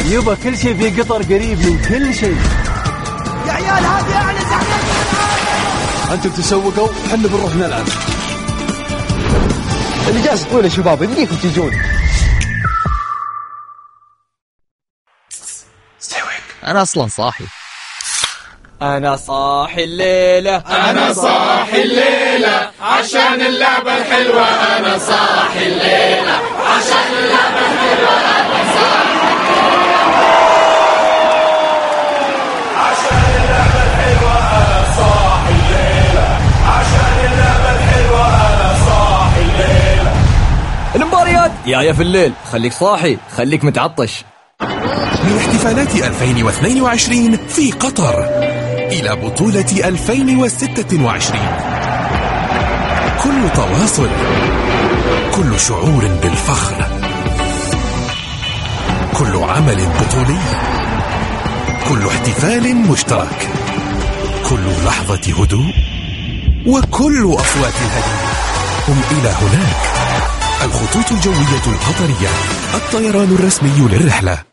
يبا كل شيء في قطر قريب من كل شيء. يا عيال هذه أعلى زحمة. أنتم تسوقوا وحنا بنروح نلعب. الإجازة طويلة يا شباب، يمديكم تجون. أنا أصلا صاحي. أنا صاحي الليلة، أنا صاحي الليلة عشان اللعبة الحلوة. أنا صاحي الليلة عشان اللعبة الحلوة. أنا صاحي الليلة عشان اللعبة الحلوة. أنا صاحي الليلة عشان اللعبة الحلوة. أنا صاحي الليلة. المباريات جاية في الليل، خليك صاحي، خليك متعطش. من احتفالات 2022 في قطر إلى بطولة 2026، كل تواصل، كل شعور بالفخر، كل عمل بطولي، كل احتفال مشترك، كل لحظة هدوء، وكل أصوات الهدية. هم إلى هناك. الخطوط الجوية القطرية، الطيران الرسمي للرحلة.